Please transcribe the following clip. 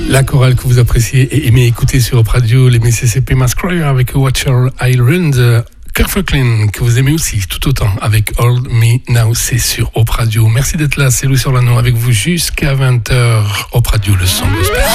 La chorale que vous appréciez et aimez écouter sur Op Radio, les Mississippi Mass Choir avec Watcher Island. Kirk Franklin, que vous aimez aussi tout autant avec Hold Me Now, c'est sur Op Radio. Merci d'être là, c'est Louis Orlano avec vous jusqu'à 20h. Op Radio, le son gospel.